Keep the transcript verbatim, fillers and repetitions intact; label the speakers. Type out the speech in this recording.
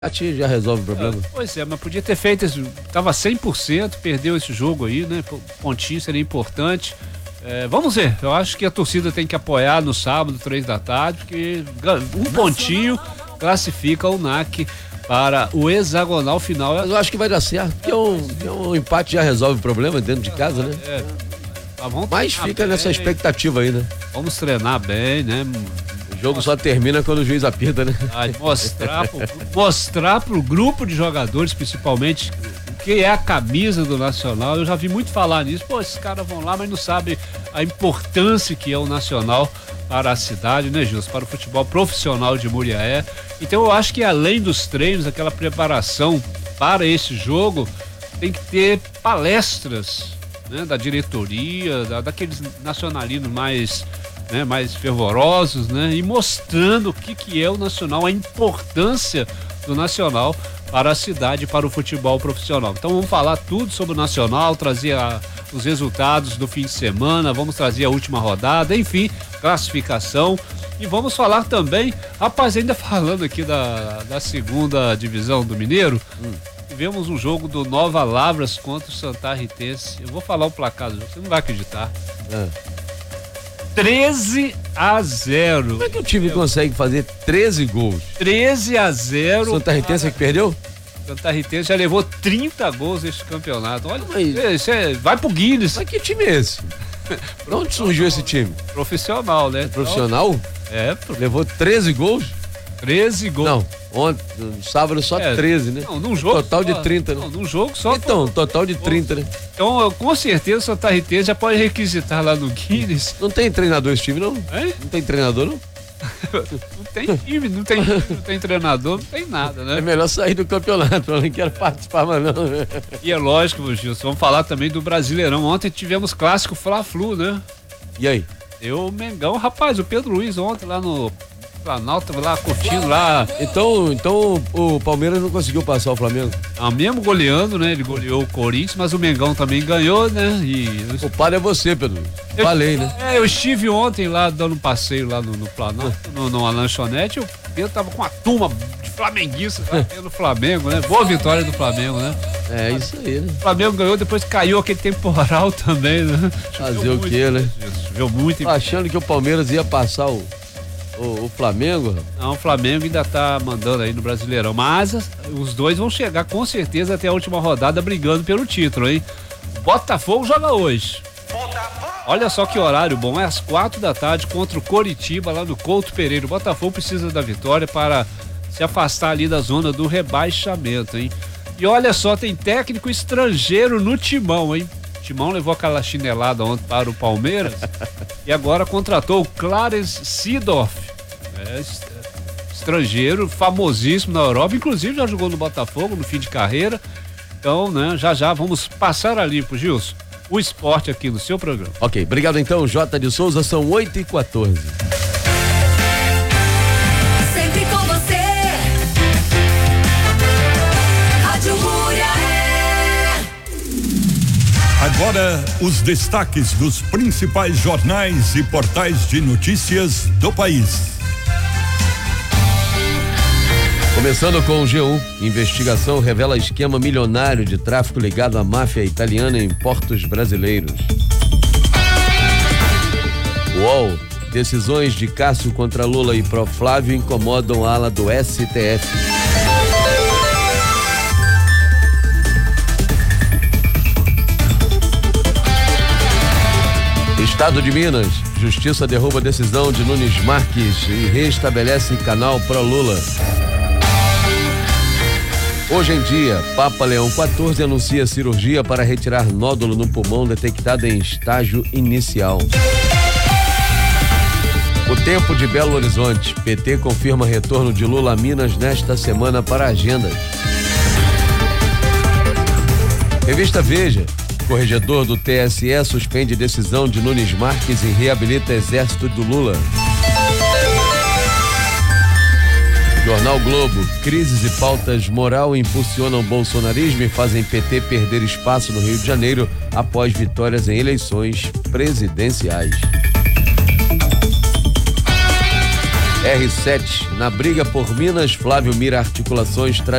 Speaker 1: Já resolve o problema.
Speaker 2: É, pois é, mas podia ter feito isso. Tava cem por cento, perdeu esse jogo aí, né? Pontinho seria importante. É, vamos ver, eu acho que a torcida tem que apoiar no sábado, três da tarde, porque um pontinho classifica o N A C para o hexagonal final.
Speaker 1: Mas eu acho que vai dar certo, porque é um, é um empate já resolve o problema dentro de casa, né? É. Mas fica nessa expectativa aí, né?
Speaker 2: Vamos treinar bem, né?
Speaker 1: O jogo só termina quando o juiz apita, né?
Speaker 2: Ah, mostrar, pro, mostrar pro grupo de jogadores, principalmente, o que é a camisa do Nacional. Eu já vi muito falar nisso. Pô, esses caras vão lá, mas não sabem a importância que é o Nacional para a cidade, né, Gilson? Para o futebol profissional de Muriaé. Então eu acho que além dos treinos, aquela preparação para esse jogo, tem que ter palestras, né, da diretoria, da, daqueles nacionalinos mais... Né, mais fervorosos, né, e mostrando o que, que é o Nacional, a importância do Nacional para a cidade, para o futebol profissional. Então vamos falar tudo sobre o Nacional, trazer a, os resultados do fim de semana, vamos trazer a última rodada, enfim, classificação, e vamos falar também, rapaz, ainda falando aqui da, da segunda divisão do Mineiro, hum. tivemos um jogo do Nova Lavras contra o Santa Ritense. Eu vou falar o placar do jogo, você não vai acreditar. É. treze a zero.
Speaker 1: Como é que o time é. consegue fazer treze gols?
Speaker 2: treze a zero.
Speaker 1: Santa Ritense para... que perdeu?
Speaker 2: Santa Ritense já levou trinta gols nesse campeonato. Olha, mas... isso é... vai pro Guinness.
Speaker 1: Mas que time é esse? De onde surgiu esse time?
Speaker 2: Profissional, né?
Speaker 1: Profissional?
Speaker 2: É.
Speaker 1: Levou treze gols?
Speaker 2: treze gols.
Speaker 1: Não, ontem, no sábado só é, treze, né?
Speaker 2: Não, num jogo
Speaker 1: total
Speaker 2: só,
Speaker 1: de trinta, né?
Speaker 2: Não, num jogo só.
Speaker 1: Então, pô, total de trinta, né?
Speaker 2: Então, com certeza o Santa Ritense já pode requisitar lá no Guinness.
Speaker 1: Não tem treinador esse time, não?
Speaker 2: É?
Speaker 1: Não tem treinador, não?
Speaker 2: Não tem time, não tem, não tem treinador, não tem nada, né?
Speaker 1: É melhor sair do campeonato, eu não quero participar mais não.
Speaker 2: E é lógico, Gilson, vamos falar também do Brasileirão. Ontem tivemos clássico Fla-Flu, né?
Speaker 1: E aí?
Speaker 2: Eu, o Mengão, rapaz, o Pedro Luiz ontem lá no Planalto, lá curtindo lá.
Speaker 1: Então, então o Palmeiras não conseguiu passar o Flamengo?
Speaker 2: Ah, mesmo goleando, né? Ele goleou o Corinthians, mas o Mengão também ganhou, né? E...
Speaker 1: O padre é você, Pedro. Eu, Falei, né?
Speaker 2: É, eu estive ontem lá dando um passeio lá no, no Planalto, no, numa lanchonete. O Pedro tava com uma turma de flamenguistas lá no Flamengo, né? Boa vitória do Flamengo, né?
Speaker 1: É isso aí, né?
Speaker 2: O Flamengo ganhou, depois caiu aquele temporal também, né?
Speaker 1: Fazer o quê, né?
Speaker 2: Choveu muito.
Speaker 1: Achando que o Palmeiras ia passar o O, o Flamengo?
Speaker 2: Não, o Flamengo ainda tá mandando aí no Brasileirão, mas os dois vão chegar com certeza até a última rodada brigando pelo título, hein? Botafogo joga hoje. Botafogo. Olha só que horário bom, é às quatro da tarde contra o Coritiba lá no Couto Pereira. O Botafogo precisa da vitória para se afastar ali da zona do rebaixamento, hein? E olha só, tem técnico estrangeiro no Timão, hein? O Timão levou aquela chinelada ontem para o Palmeiras e agora contratou o Clarence Seedorf, é, estrangeiro, famosíssimo na Europa, inclusive já jogou no Botafogo no fim de carreira. Então, né, já já vamos passar a limpo, Gilson, o esporte aqui no seu programa.
Speaker 1: Ok, obrigado então, J. de Souza, são oito e quatorze.
Speaker 3: Sempre com você. Rádio Muriaé.
Speaker 4: Agora, os destaques dos principais jornais e portais de notícias do país.
Speaker 1: Começando com o G um, investigação revela esquema milionário de tráfico ligado à máfia italiana em portos brasileiros. U O L, decisões de Cássio contra Lula e Pro Flávio incomodam a ala do S T F. Estado de Minas, Justiça derruba decisão de Nunes Marques e restabelece canal Pro Lula. Hoje em dia, Papa Leão quatorze anuncia cirurgia para retirar nódulo no pulmão detectado em estágio inicial. O Tempo de Belo Horizonte, P T confirma retorno de Lula a Minas nesta semana para a agenda. Revista Veja, corregedor do T S E suspende decisão de Nunes Marques e reabilita exército do Lula. Jornal Globo, crises e pautas moral impulsionam bolsonarismo e fazem P T perder espaço no Rio de Janeiro após vitórias em eleições presidenciais. R sete, na briga por Minas, Flávio mira articulações